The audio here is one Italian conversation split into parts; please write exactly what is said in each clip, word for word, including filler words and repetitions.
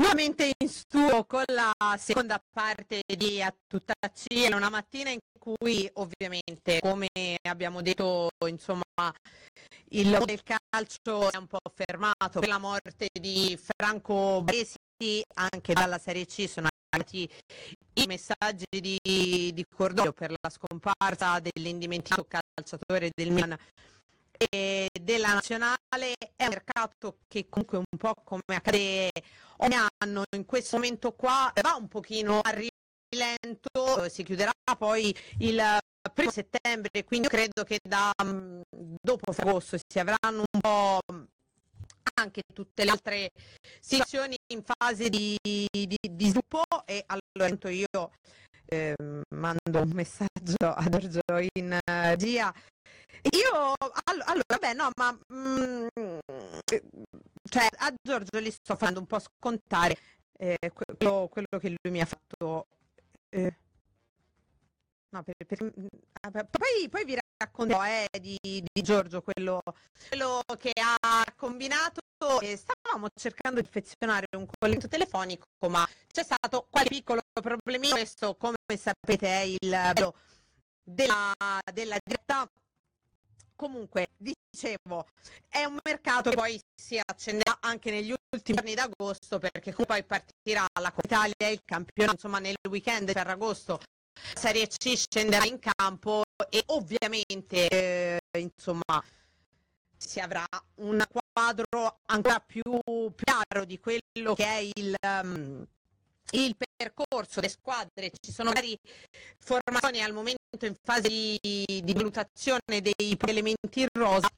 nuovamente in studio con la seconda parte di A Tutta C, una mattina in cui ovviamente, come abbiamo detto, insomma, il mondo del calcio è un po' fermato per la morte di Franco Baresi. Anche dalla Serie C sono arrivati i messaggi di, di cordoglio per la scomparsa dell'indimenticato calciatore del Milan e della nazionale. È un mercato che comunque un po' come accade ogni anno in questo momento qua va un pochino a rilento, si chiuderà poi il primo settembre, quindi credo che da dopo agosto si avranno un po' anche tutte le altre situazioni in fase di, di, di sviluppo. E allora io eh, mando un messaggio a Giorgio in regia. Io allora beh no ma mh, cioè a Giorgio gli sto facendo un po' scontare eh, quello, quello che lui mi ha fatto eh, no, per, per, poi, poi vi racconterò eh, di, di Giorgio quello, quello che ha combinato. E stavamo cercando di perfezionare un collegamento telefonico, ma c'è stato qualche piccolo problemino. Questo, come sapete, è il bello della, della diretta. Comunque, dicevo, è un mercato che poi si accenderà anche negli ultimi giorni d'agosto, perché poi partirà la Coppa Italia e il campionato, insomma, nel weekend di Ferragosto la Serie C scenderà in campo e ovviamente, eh, insomma, si avrà un quadro ancora più chiaro di quello che è il, um, il percorso delle squadre. Ci sono vari formazioni al momento in fase di, di valutazione dei elementi in rosa.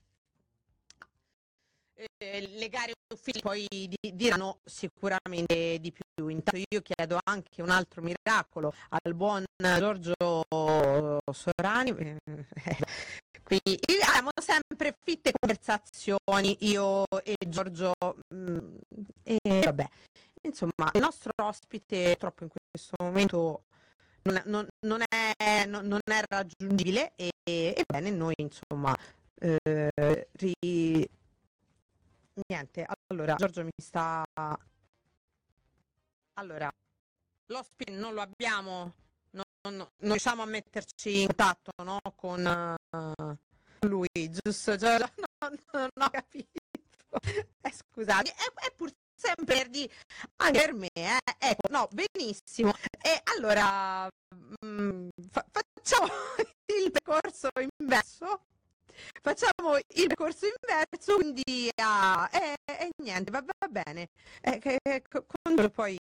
Eh, le gare ufficiali poi di, diranno sicuramente di più. Intanto io chiedo anche un altro miracolo al buon Giorgio Sorani. Eh, qui abbiamo sempre fitte conversazioni io e Giorgio mh, e vabbè, insomma, il nostro ospite purtroppo in questo momento non, non, non, è, non, non è raggiungibile e, e bene, noi insomma eh, ri... niente, allora Giorgio mi sta allora l'ospite non lo abbiamo, non, non, non riusciamo a metterci in contatto, no, con uh, lui, giusto Giorgio? No, non ho capito. Eh, scusate, è, è pur sempre per di anche per me, eh? Ecco, no, benissimo. E allora mh, fa- facciamo il percorso inverso. Facciamo il percorso inverso, quindi ah, e, e niente, va, va bene. Eh, che, quando poi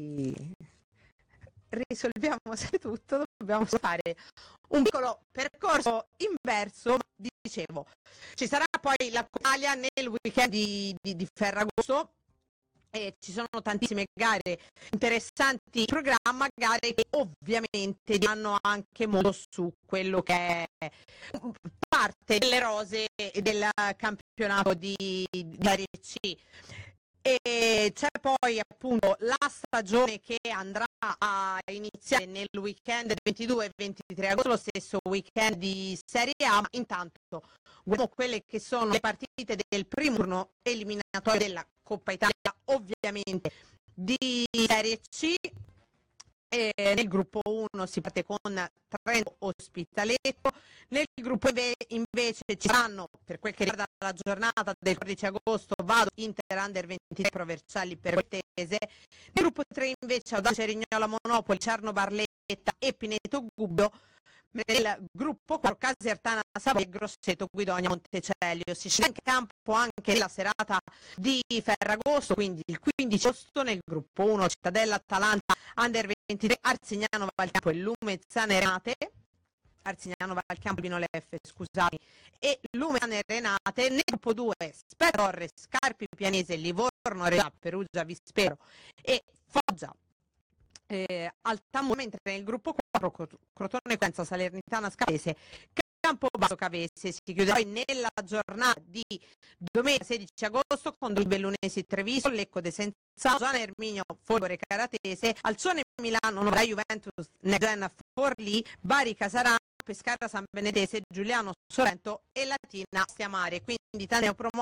risolviamo sempre tutto, dobbiamo fare un piccolo percorso inverso. Dicevo, ci sarà poi la Coppa Italia nel weekend di, di, di Ferragosto e ci sono tantissime gare interessanti in programma, gare che ovviamente danno anche modo su quello che è parte delle rose del campionato di, di Serie C. E c'è poi appunto la stagione che andrà a iniziare nel weekend ventidue e ventitré agosto, lo stesso weekend di Serie A. Ma intanto guardiamo quelle che sono le partite del primo turno eliminatorio della Coppa Italia, ovviamente di Serie C. E nel gruppo uno si parte con Trento Ospitaletto. Nel gruppo B invece ci saranno, per quel che riguarda la giornata del quattordici agosto, Vado Inter Under ventitré Pro Vercelli per Cortese. Nel gruppo tre invece Audace Cerignola Monopoli, Cerno Barletta e Pineto Gubbio. Nel gruppo quattro Casertana Savoia e Grosseto Guidonia Montecelio. Si scende in campo anche nella serata di Ferragosto, quindi il quindici agosto. Nel gruppo uno Cittadella Atalanta Under ventitré, Arzignano Valcampo e Lumezzane Renate. Arzignano Valcampo Binole F, scusami, e Lumezzane Renate. Nel gruppo due Spezia Torre, Scarpi Pianese, Livorno Reggiana, Perugia Vispero e Foggia Eh, Altamura, mentre nel gruppo quattro Crotone Cosenza Salernitana Scavese, Campobasso Cavese. Si chiuderà poi nella giornata di domenica sedici agosto con due Bellunesi Treviso, Lecco De Senzano, Giana Erminio Folgore Caratese, Alcione Milano Novara Juventus Negena Forlì, Bari Casarano, Pescara San Benedese, Giuliano Sorrento e Latina Stiamare. Quindi Taneo promosso